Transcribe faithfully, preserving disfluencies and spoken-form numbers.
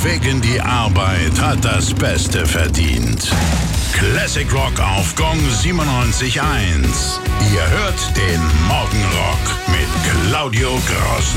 wegen die Arbeit hat das Beste verdient. Classic Rock auf Gong siebenundneunzig Komma eins. Ihr hört den Morgenrock mit Claudio Grossmann.